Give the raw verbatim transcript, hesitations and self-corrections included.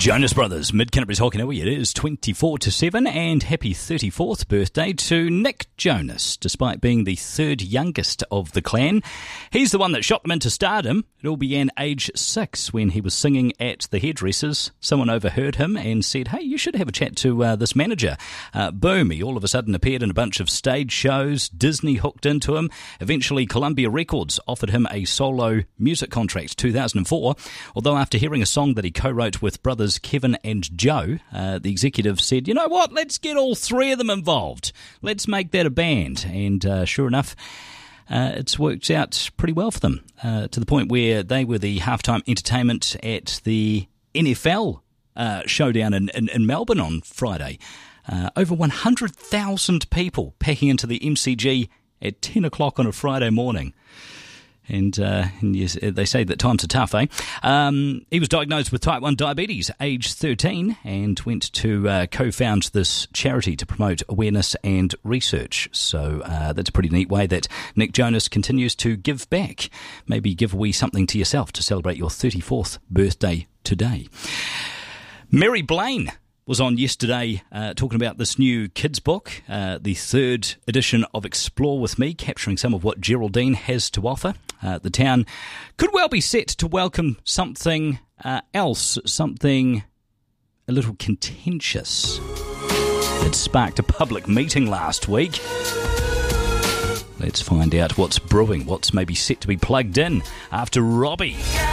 Jonas Brothers, Mid Canterbury's Hockey Hour. It is twenty-four to seven, and happy thirty-fourth birthday to Nick Jonas. Despite being the third youngest of the clan, he's the one that shot them into stardom. It all began age six when he was singing at the Hairdressers. Someone overheard him and said, hey, you should have a chat to uh, this manager. Uh, boom, he all of a sudden appeared in a bunch of stage shows. Disney hooked into him. Eventually, Columbia Records offered him a solo music contract, two thousand four. Although after hearing a song that he co-wrote with brothers Kevin and Joe, uh, the executive said, you know what, let's get all three of them involved. Let's make that a band. And uh, sure enough, uh, it's worked out pretty well for them, uh, to the point where they were the halftime entertainment at the N F L uh, showdown in, in, in Melbourne on Friday. Uh, over one hundred thousand people packing into the M C G at ten o'clock on a Friday morning. And, uh, and yes, they say that times are tough, eh? Um, he was diagnosed with type one diabetes, age thirteen, and went to uh, co-found this charity to promote awareness and research. So uh, that's a pretty neat way that Nick Jonas continues to give back. Maybe give away something to yourself to celebrate your thirty-fourth birthday today. Mary Blaine was on yesterday uh, talking about this new kids book, uh, the third edition of Explore With Me, capturing some of what Geraldine has to offer. Uh, the town could well be set to welcome something uh, else, something a little contentious. It sparked a public meeting last week. Let's find out what's brewing, what's maybe set to be plugged in after Robbie.